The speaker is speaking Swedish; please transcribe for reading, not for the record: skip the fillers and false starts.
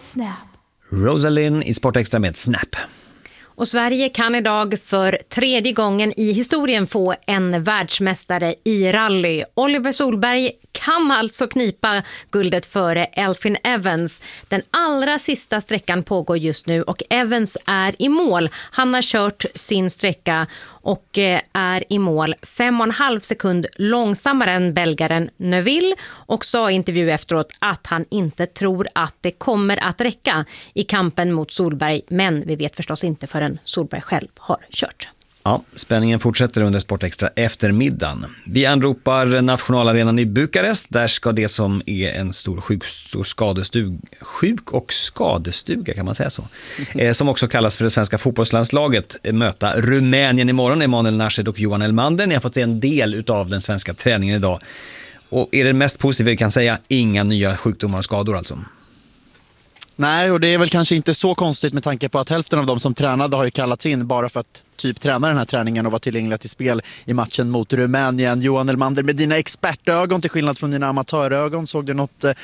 Snap. Rosalind i Sport Extra med Snap. Och Sverige kan idag för 3:e gången i historien få en världsmästare i rally. Oliver Solberg kan alltså knipa guldet före Elfyn Evans. Den allra sista sträckan pågår just nu och Evans är i mål. Han har kört sin sträcka och är i mål 5,5 sekund långsammare än belgaren Neuville och sa i intervju efteråt att han inte tror att det kommer att räcka i kampen mot Solberg, men vi vet förstås inte förrän Solberg själv har kört. Ja, spänningen fortsätter under Sport Extra eftermiddagen. Vi anropar nationalarenan i Bukarest. Där ska det som är en stor sjuk- och skadestuga kan man säga så. Som också kallas för det svenska fotbollslandslaget möta Rumänien imorgon. Emanuel Nashed och Johan Elmander. Ni har fått se en del av den svenska träningen idag. Och är det mest positiva vi kan säga, inga nya sjukdomar och skador alltså? Nej, och det är väl kanske inte så konstigt med tanke på att hälften av dem som tränade har ju kallats in bara för att träna den här träningen och vara tillgängliga till spel i matchen mot Rumänien. Johan Elmander, med dina expertögon till skillnad från dina amatörögon, såg du något